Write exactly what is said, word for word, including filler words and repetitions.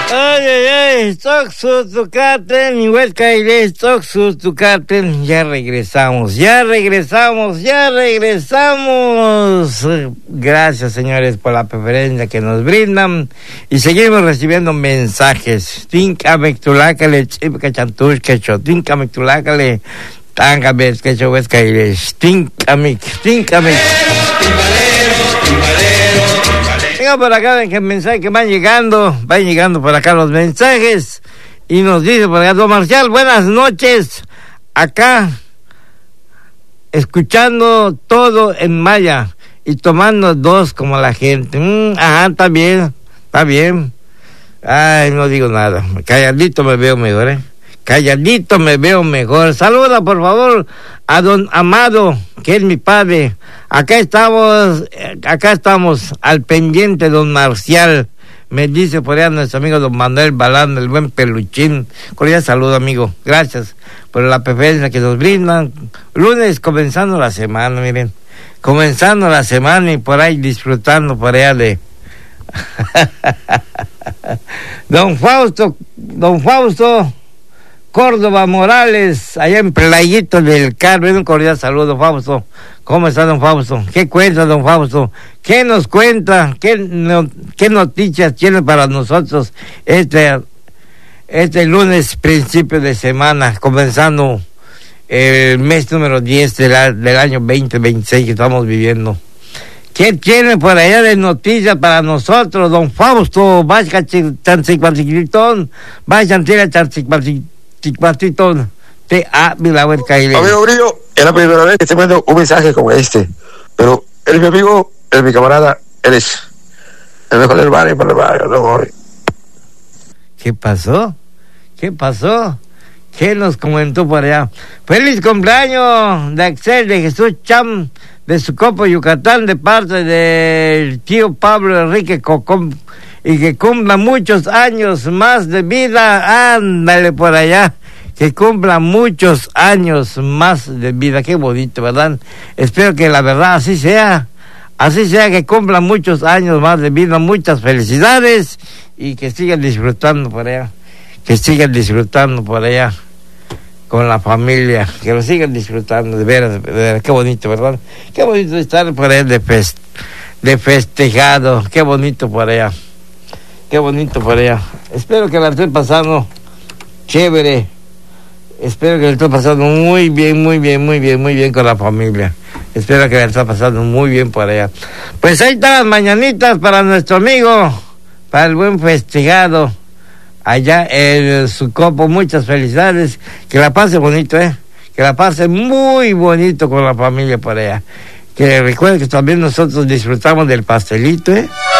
Ay, ay, ay, Toxu, Tucaten, y Huesca Aires, Toxu, Tucaten, ya regresamos, ya regresamos, ya regresamos. Gracias, señores, por la preferencia que nos brindan y seguimos recibiendo mensajes. Tinca Mectulácale, Chipca Chantush, Quecho, Tinca Mectulácale, Tanga Ves, Quecho, Huesca Aires, Tinca Mic, Tinca Mic. Venga por acá, que mensaje que van llegando, van llegando por acá los mensajes y nos dice por acá, don Marcial, buenas noches, acá escuchando todo en maya y tomando dos como la gente. Mm, ajá, está bien, está bien. Ay, no digo nada, calladito me veo mejor, eh. Calladito me veo mejor. Saluda, por favor, a don Amado, que es mi padre. Acá estamos, acá estamos al pendiente, don Marcial. Me dice por allá nuestro amigo don Manuel Balán, el buen peluchín. Cordial saludo, amigo. Gracias por la preferencia que nos brindan. Lunes comenzando la semana, miren. Comenzando la semana y por ahí disfrutando por allá de... don Fausto, don Fausto Córdoba Morales, allá en Playito del Carmen. Un cordial saludo, Fausto. ¿Cómo está, don Fausto? ¿Qué cuenta, don Fausto? ¿Qué nos cuenta? ¿Qué, no, qué noticias tiene para nosotros este, este lunes, principio de semana, comenzando el mes número diez de la, del año veinte veintiséis que estamos viviendo? ¿Qué tiene por allá de noticias para nosotros, don Fausto? Vaya chanchicuaticitón, vaya chantira chanchicuaticitón. Te a Milagüez Caile. Amigo Brillo, es la primera vez que te mando un mensaje como este, pero eres mi amigo, eres mi camarada, eres el mejor del barrio para el barrio, no voy. ¿Qué pasó? ¿Qué pasó? ¿Qué nos comentó por allá? Feliz cumpleaños de Axel de Jesús Cham de Sucopo, Yucatán, de parte del tío Pablo Enrique Cocón, y que cumpla muchos años más de vida. Ándale por allá, que cumpla muchos años más de vida. Qué bonito, ¿verdad? Espero que la verdad así sea, así sea, que cumpla muchos años más de vida. Muchas felicidades y que sigan disfrutando por allá, que sigan disfrutando por allá con la familia, que lo sigan disfrutando, de veras, de veras, qué bonito, ¿verdad? Qué bonito estar por allá de, fest, de festejado, qué bonito por allá, qué bonito por allá. Espero que la esté pasando chévere, espero que la esté pasando muy bien, muy bien, muy bien, muy bien con la familia. Espero que la esté pasando muy bien por allá. Pues ahí están las mañanitas para nuestro amigo, para el buen festejado allá en Sucopo. Muchas felicidades, que la pase bonito, eh, que la pase muy bonito con la familia por allá. Que recuerden que también nosotros disfrutamos del pastelito, eh.